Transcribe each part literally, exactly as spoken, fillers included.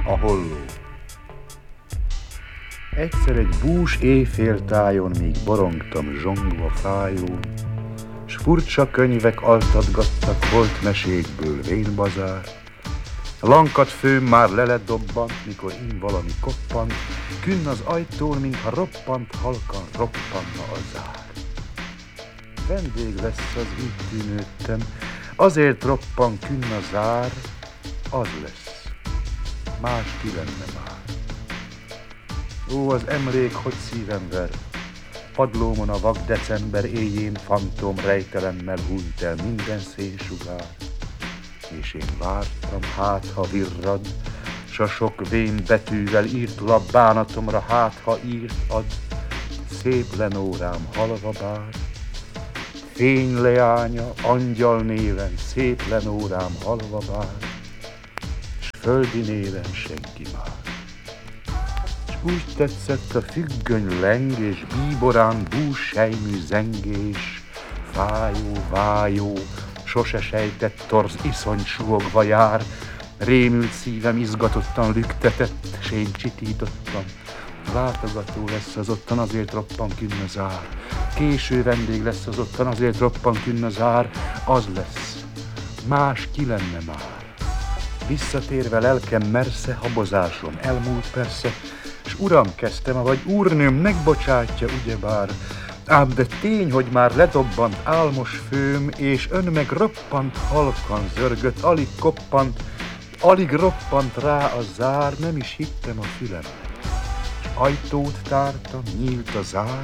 A holló. Egyszer egy bús éjféltájon, míg borongtam zsongva fájón, s furcsa könyvek altatgattak volt mesékből vénbazár. Lankat főm már le lett dobbant, mikor én valami koppant, künn az ajtón, mintha roppant, halkan roppanna a zár. Vendég lesz, az így tűnődtem, azért roppan künn a zár, az lesz, más ki lenne már. Ó, az emlék, hogy szívem ver, padlómon a vak december éjjén fantom rejtelemmel hunyt el minden szénsugár. És én vártam, hát ha virrad, s a sok vén betűvel írt lap bánatomra, hát ha írt ad, szép lenórám halva bár. Fény leánya, angyal néven, szép lenórám halva bár, s földi néven senki már. S úgy tetszett a függöny leng, és bíborán bús sejmű zengés, fájó, vájó, sose sejtett torz iszony suhogva jár, rémült szívem izgatottan lüktetett, s én csitítottam. Látogató lesz az ottan, azért roppan künn a zár. Késő vendég lesz az ottan, azért roppan künn a zár. Az lesz, más ki lenne már. Visszatérve lelkem mersze, habozásom elmúlt persze, s uram kezdtem, vagy úrnőm megbocsátja ugyebár. Ám de tény, hogy már ledobbant álmos főm, és ön meg roppant halkan zörgött, alig koppant, alig roppant rá a zár, nem is hittem a fülemnek. S ajtót tártam, nyílt a zár,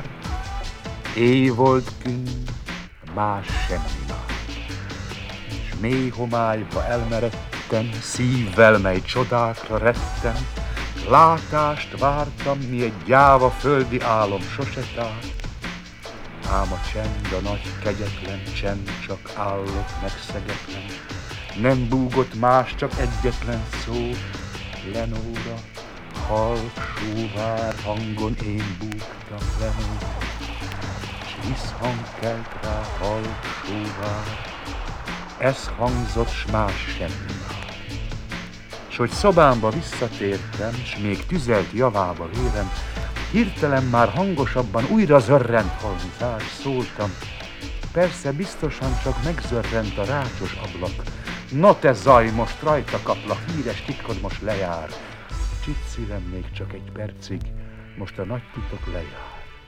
éj volt künn, más semmi más. S mély homályba elmeredtem, szívvel, mely csodákra rettem, látást vártam, mi egy gyáva földi álom sose tárt. Ám a csend, a nagy kegyetlen csend, csak állott megszegetlen. Nem búgott más, csak egyetlen szó, Lenóra, halk, sóvár hangon én búgtam Lenóra. S visszhang kelt rá, halk, sóvár, ez hangzott, s más semmi már. S hogy szobámba visszatértem, s még tüzelt javába vérem, hirtelen már hangosabban újra zörrent halmzás, szóltam. Persze biztosan csak megzörrent a rácsos ablak. No te zaj, most rajta kaplak, híres titkod most lejár. Csit szívem még csak egy percig, most a nagy titok lejár.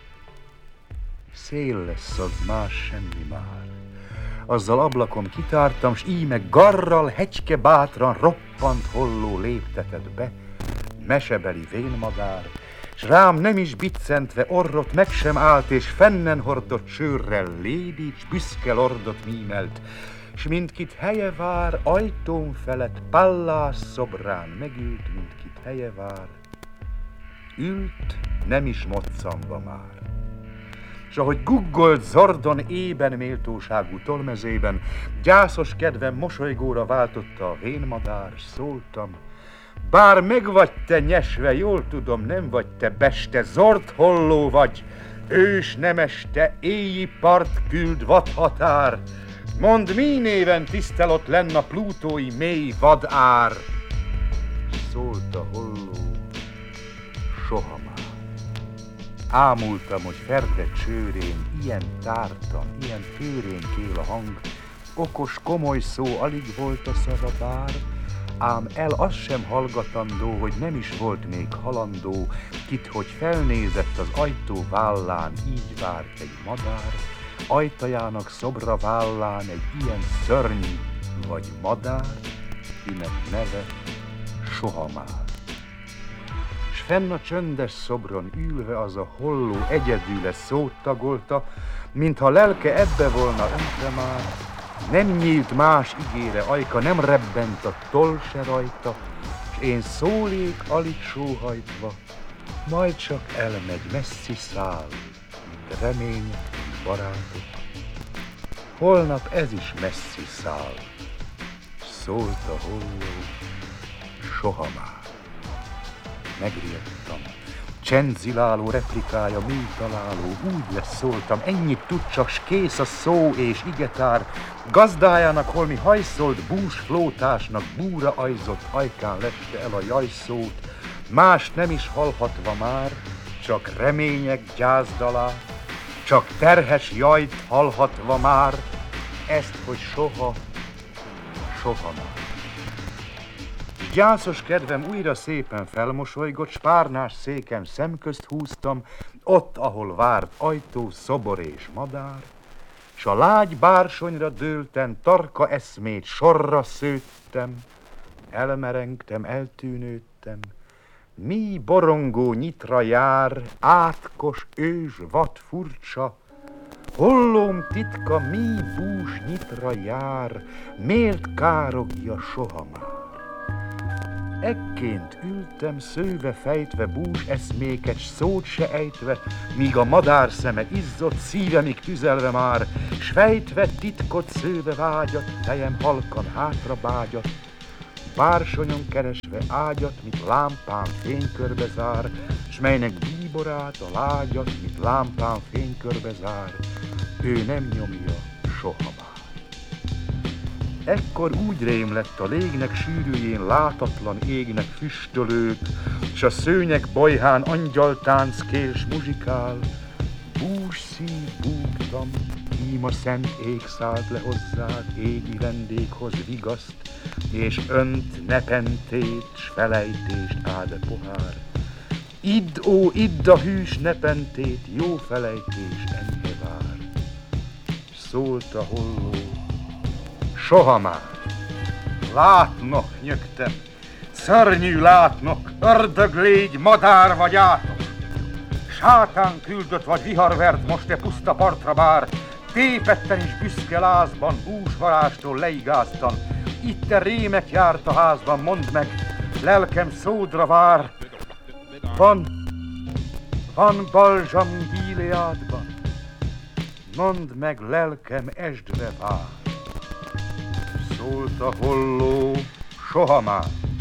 Szél lesz az, más semmi már. Azzal ablakom kitártam, s íme garral, hegyke bátran roppant holló léptetett be, mesebeli vénmadár, s rám nem is biccentve orrot meg sem állt, és fennen hordott sőrrel lédít, s büszke lordot mímelt, s mindkit helye vár, ajtón felett Pallas szobrán megült, mindkit helye vár. Ült, nem is moccanva már. S ahogy guggolt Zordon ében méltóságú tolmezében, gyászos kedvem mosolygóra váltotta a vénmadár, s szóltam. Bár meg vagy te nyesve, jól tudom, nem vagy te beste, Zord holló vagy, ős nemeste, éji part küld vadhatár. Mondd, mi néven tisztel ott lenn a plútói mély vadár. Szólt a holló, soha már. Ámultam, hogy ferde csőrén, ilyen tártan, ilyen tőrén kél a hang, okos, komoly szó alig volt a szava bár, ám el az sem hallgatandó, hogy nem is volt még halandó, kit, hogy felnézett az ajtó vállán, így várt egy madár, ajtajának szobra vállán egy ilyen szörny vagy madár, kinek neve soha már. S fenn a csöndes szobron ülve az a holló egyedüle szót tagolta, mintha lelke ebbe volna öntve már. Nem nyílt más igére ajka, nem rebbent a toll se rajta, s én szólék alig sóhajtva, majd csak elmegy, messzi száll, mint remény, mint barátok. Holnap ez is messzi száll, szólt a holló, soha már. Megriadtam, Csendziláló replikája, mély találó, úgy lesz szóltam, ennyit tud csak, s kész a szó és igetár. Gazdájának holmi hajszolt bús flótásnak búra ajzott ajkán lette el a jajszót, mást nem is hallhatva már, csak remények gyászdalát, csak terhes jajt hallhatva már, ezt, hogy soha, soha már. Gyászos kedvem újra szépen felmosolygott, s párnás széken szemközt húztam, ott, ahol várt ajtó, szobor és madár, s a lágy bársonyra dőlten tarka eszmét sorra szőttem, elmerengtem, eltűnődtem, mi borongó nyitra jár, átkos ős vad furcsa, hollóm titka mi bús nyitra jár, miért károgja soha már. Ekként ültem, szőve fejtve bús eszméket, s szót se ejtve, míg a madár szeme izzott, szívemig tüzelve már, s fejtve titkot szőve vágyat, fejem halkan hátra bágyat, bársonyon keresve ágyat, mit lámpám fénykörbe zár, s melynek bíborát, a lágyat, mit lámpám fénykörbe zár, ő nem nyomja soha már. Ekkor úgy rém lett a légnek sűrűjén látatlan égnek füstölők, s a szőnyeg bojhán angyaltánc kér s muzsikál. Bús szív búgtam, ím a szent ég szállt le hozzád, égi vendéghoz vigaszt, és önt nepentét, s felejtést áld pohár. Idd, ó, idd a hűs nepentét, jó felejtés enyhe vár. Szólt a holló, soha már. Látnok, nyögtem, szörnyű látnok, ördög légy, madár vagy átok. Sátán küldött vagy viharvert most e puszta partra bár, tépetten is büszke lázban, búsvarástól leigáztan. Itt te rémek járt a házban, mondd meg, lelkem szódra vár. Van, van balzsam Gileádban, mondd meg, lelkem esdre vár. Szólt a holló, soha már.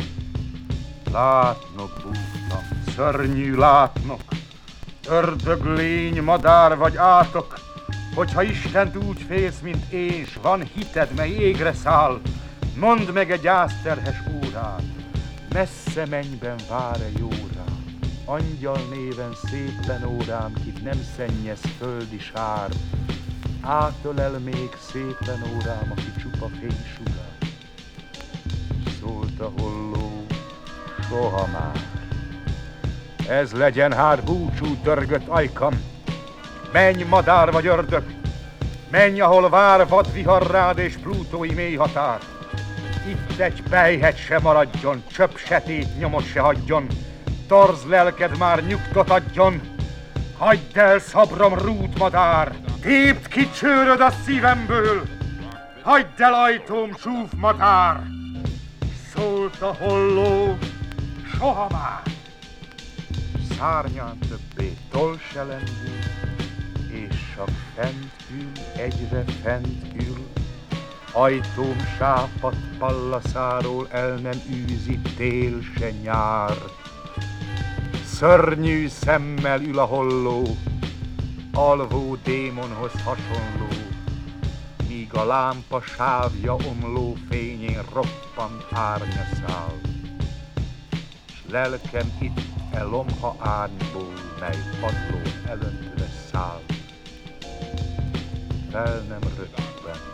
Látnok búgtam, szörnyű látnok, ördög lény, madár vagy átok, hogyha Istent úgy félsz, mint én, s van hited, mely égre száll, mondd meg egy gyászterhes órát, messze mennyben vár-e jó rám, angyal néven szépen órám, kit nem szennyez földi sár, átölel még szépen órám, aki csupa fénysugár. Szólt a holló, soha már. Ez legyen hát búcsú dörgött ajkam, menj madár vagy ördög, menj, ahol vár vad vihar rád és plútói mély határ. Itt egy pelyhegy se maradjon, csöpp setét nyomot se hagyjon, torz lelked már nyugtot adjon, hagyd el szabrom rút madár, tépd ki csőröd a szívemből, hagyd el ajtóm súf madár. Szólt a holló, soha már. Szárnyán többé toll se lendül, és csak fent ül, egyre fent ül, ajtóm sápadt pallaszáról el nem űzi tél se nyár. Szörnyű szemmel ül a holló, alvó démonhoz hasonló, míg a lámpa sávja omló fényén roppant árnya száll. S lelkem itt e lomha árnyból, mely padlón elöntve száll, fel nem rögtön